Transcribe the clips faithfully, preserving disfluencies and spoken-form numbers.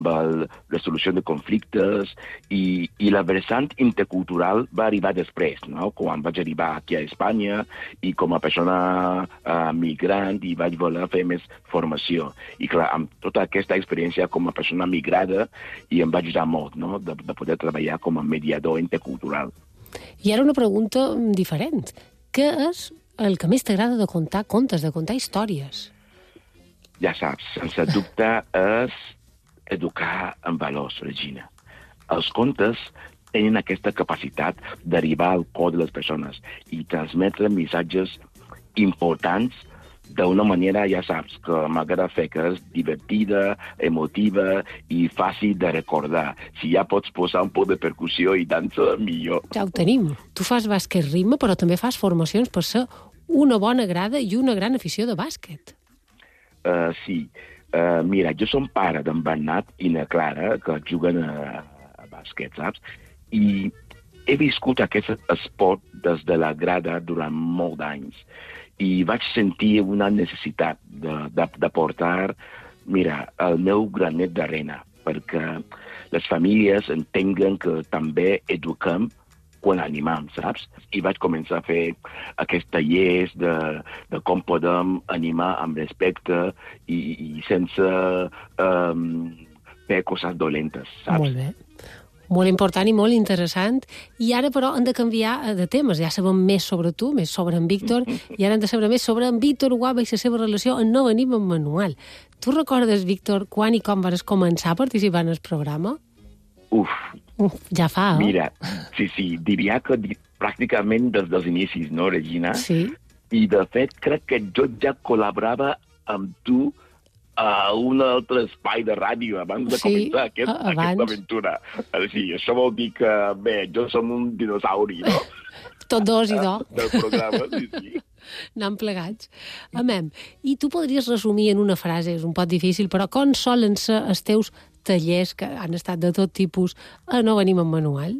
la resolució de conflictes, i, i la vessant intercultural va arribar després, no? Quan vaig arribar aquí a Espanya i com a persona uh, migrant i vaig voler fer més formació. I clar, amb tota aquesta experiència com a persona migrada i em va ajudar molt, no? de, de poder treballar com a mediador intercultural. I ara una pregunta diferent. Què és el que més t'agrada de contar contes, de contar històries? Ja saps, sense dubte és educar en valors, Regina. Els contes tenen aquesta capacitat d'arribar al cor de les persones i transmetre missatges importants d'una manera, ja saps, que m'agrada fer, que és divertida, emotiva i fàcil de recordar. Si ja pots posar un poc de percussió i dansa, millor. Ja ho tenim. Tu fas bàsquet ritme, però també fas formacions per ser una bona grada i una gran afició de bàsquet. Uh, sí. Uh, mira, jo som pare d'en Bernat i na Clara, que juguen a, a bàsquet, saps? I he viscut aquest esport des de la grada durant molts anys. I vaig sentir una necessitat de, de, de portar, mira, el meu granet d'arena, perquè les famílies entenguen que també eduquem quan animam, saps? I vaig començar a fer aquests tallers de, de com podem animar amb respecte i, i sense um, fer coses dolentes, saps? Molt bé. Molt important i molt interessant. I ara, però, hem de canviar de temes. Ja sabem més sobre tu, més sobre en Víctor, i ara hem de saber més sobre en Víctor Guava i la seva relació amb No venim amb manual. Tu recordes, Víctor, quan i com vas començar a participar en el programa? Uf, Uf, ja fa, eh? Mira, sí, sí, diria que di pràcticament des dels inicis, no, Regina? Sí. I, de fet, crec que jo ja col·laborava amb tu a un altre espai de ràdio abans de sí, començar aquest, aquesta aventura. Sí, això vol dir que, bé, jo som un dinosauri, no? Tots dos i dos. Del programa, sí, sí. Anem plegats. Amem, i tu podries resumir en una frase, és un poc difícil, però com solen ser els teus tallers, que han estat de tot tipus, a No venim amb manual?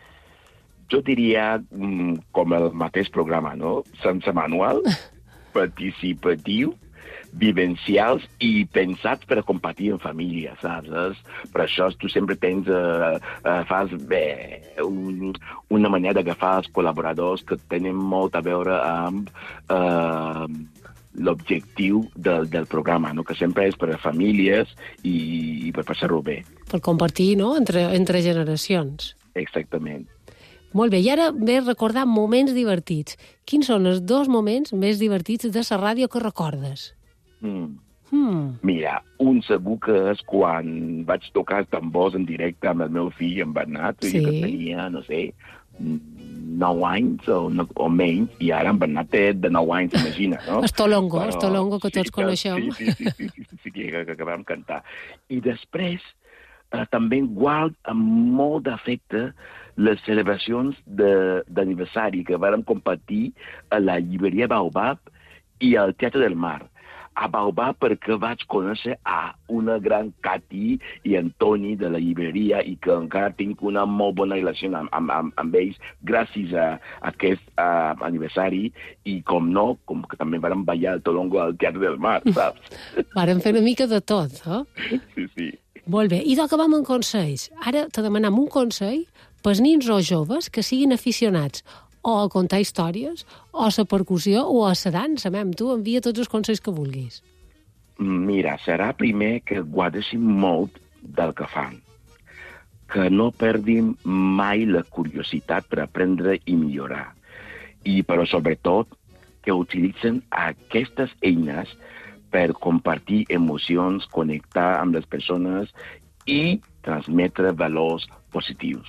Jo diria, com el mateix programa, no? Sense manual, participatiu, vivencials i pensats per a compartir en família, saps? Per això tu sempre tens, uh, uh, fas bé, un, una manera d'agafar els col·laboradors que tenen molt a veure amb uh, l'objectiu del, del programa, no? Que sempre és per a famílies i, i per passar-ho bé. Per compartir, no?, entre, entre generacions. Exactament. Molt bé, i ara ve recordar moments divertits. Quins són els dos moments més divertits de la ràdio que recordes? Mm. Hmm. Mira, un segur que és quan vaig tocar tambors en directe amb el meu fill, en Bernat, sí. que tenia, no sé, nou anys o, no, o menys, i ara en Bernat té de nou anys, imagina, no? Estolongo, Però, Estolongo, que sí, tots coneixem. Sí, sí, sí, sí, sí, sí, sí que, que, que vam cantar. I després, eh, també guard amb molt d'afecte les celebracions d'aniversari que vàrem compartir a la llibreria Baobab i al Teatre del Mar. A Baobab perquè vaig conèixer a una gran Cati i Antoni de la llibreria i que encara tinc una molt bona relació amb, amb, amb ells gràcies a, a aquest uh, aniversari i com no, com que també vam ballar el Tolongo al Teatre del Mar, saps? Varen fer una mica de tot, eh? Sí, sí. Molt bé, i d'acabam amb consells. Ara te demanam un consell pels nins o joves que siguin aficionats o a contar històries, o a la percussió, o a la dansa. Mem, tu envia tots els consells que vulguis. Mira, serà primer que guardessin molt del que fan. Que no perdin mai la curiositat per aprendre i millorar. I, però, sobretot, que utilitzen aquestes eines per compartir emocions, connectar amb les persones i transmetre valors positius.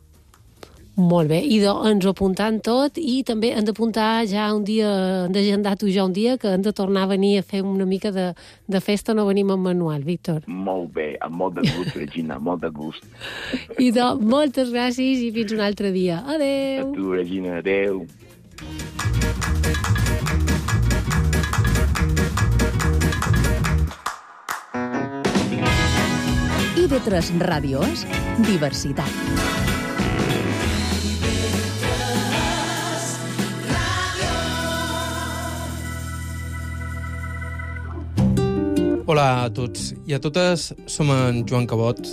Molt bé, i ens ho apuntant tot i també hem d'apuntar ja un dia, hem d'agendar tu ja un dia que hem de tornar a venir a fer una mica de, de festa, No venim amb manual, Víctor. Molt bé, amb molt de gust, Regina, molt de gust. I de, moltes gràcies i fins un altre dia. Adéu. A tu, Regina, adéu. I de tres Ràdio és diversitat. Hola a tots i a totes, som en Joan Cabot